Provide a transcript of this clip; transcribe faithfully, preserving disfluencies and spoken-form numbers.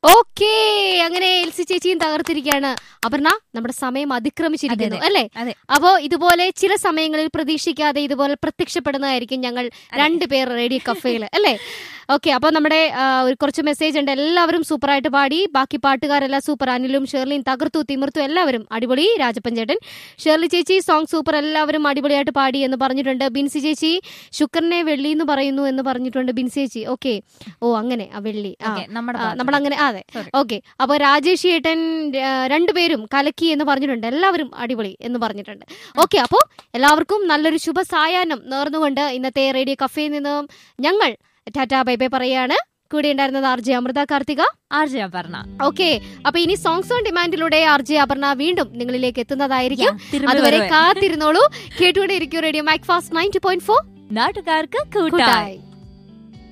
Okay, അങ്ങനെ LC ചേച്ചിയും തകർത്തിരിക്കുകയാണ്. അപർണ, നമ്മുടെ സമയം അതിക്രമിച്ചിരിക്കുന്നു അല്ലേ? അപ്പോ ഇതുപോലെ ചില സമയങ്ങളിൽ പ്രതീക്ഷിക്കാതെ ഇതുപോലെ പ്രത്യക്ഷപ്പെടുന്നതായിരിക്കും ഞങ്ങൾ രണ്ടുപേർ റേഡിയോ കഫേയില് അല്ലേ? ഓക്കെ, അപ്പൊ നമ്മുടെ ഒരു കുറച്ച് മെസ്സേജ് ഉണ്ട്. എല്ലാവരും സൂപ്പറായിട്ട് പാടി, ബാക്കി പാട്ടുകാരെല്ലാം സൂപ്പർ. അനിലും ഷേർലിയും തകർത്തു, തിമിർത്തു, എല്ലാവരും അടിപൊളി. രാജപ്പൻ ചേട്ടൻ, ഷേർലി ചേച്ചി സോങ് സൂപ്പർ, എല്ലാവരും അടിപൊളിയായിട്ട് പാടി എന്ന് പറഞ്ഞിട്ടുണ്ട്. ബിൻസി ചേച്ചി ശുക്രനെ വെള്ളി എന്ന് പറയുന്നു എന്ന് പറഞ്ഞിട്ടുണ്ട് ബിൻസി ചേച്ചി. ഓക്കെ, ഓ അങ്ങനെ ആ വെള്ളി നമ്മളങ്ങനെ അതെ. ഓക്കെ, അപ്പൊ രാജേഷ് ചേട്ടൻ രണ്ടുപേരും കലക്കി എന്ന് പറഞ്ഞിട്ടുണ്ട്. എല്ലാവരും അടിപൊളി എന്ന് പറഞ്ഞിട്ടുണ്ട്. ഓക്കെ, അപ്പോ എല്ലാവർക്കും നല്ലൊരു ശുഭ സായാഹ്നം നേർന്നുകൊണ്ട് ഇന്നത്തെ റേഡിയോ കഫേയിൽ നിന്നും ഞങ്ങൾ ടാറ്റാ ബൈ ബൈ പറയാണ്. കൂടെ ഉണ്ടായിരുന്നത് R J Amrita Karthika, R J Aparna. Okay, അപ്പൊ ഇനി songs on ഡിമാൻഡിലൂടെ R J Aparna വീണ്ടും നിങ്ങളിലേക്ക് എത്തുന്നതായിരിക്കും. അതുവരെ കാത്തിരുന്നോളൂ, കേട്ടുകൊണ്ടേ ഇരിക്കും radio mic fast ninety point four, നാട്ടുകാർക്ക് കൂട്ടായി.